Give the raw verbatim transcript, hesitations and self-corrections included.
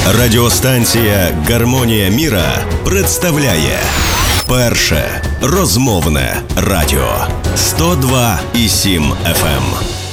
Радіостанція «Гармонія міра» представляє перше розмовне радіо сто два і сім еф ем.